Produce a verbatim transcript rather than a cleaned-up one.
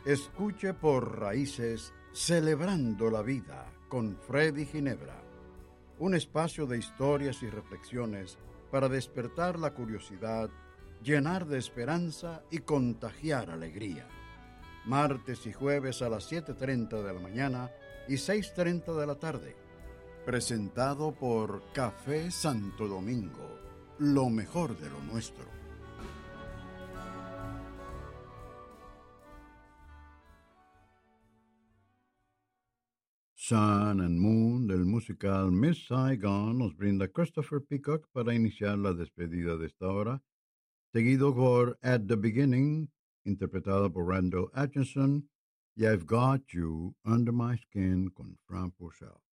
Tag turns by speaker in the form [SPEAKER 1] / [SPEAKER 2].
[SPEAKER 1] Escuche por Raíces, Celebrando la Vida, con Freddy Ginebra. Un espacio de historias y reflexiones para despertar la curiosidad, llenar de esperanza y contagiar alegría. Martes y jueves a las siete y media de la mañana y seis y media de la tarde. Presentado por Café Santo Domingo, lo mejor de lo nuestro. Sun and Moon del musical Miss Saigon nos brinda Christopher Peacock para iniciar la despedida de esta hora, seguido por At the Beginning, interpretado por Randall Atkinson, y I've Got You Under My Skin con Fran Purcell.